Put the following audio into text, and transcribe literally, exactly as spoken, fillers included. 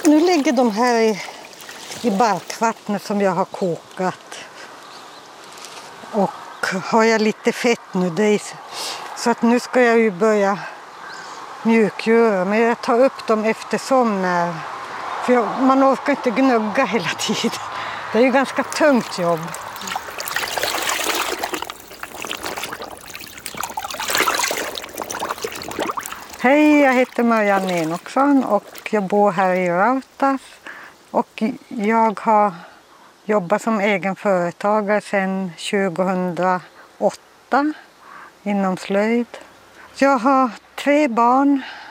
Nu ligger de här i, i barkvattnet som jag har kokat. Och har jag lite fett nu. Det är, så att nu ska jag ju börja mjukgöra. Men jag tar upp dem eftersom när... För jag, man orkar inte gnugga hela tiden. Det är ju ganska tungt jobb. Hej, jag heter Marianne Enoksson och jag bor här i Rautas. Och jag har jobbat som egen företagare sedan tjugohundraåtta inom slöjd. Jag har tre barn.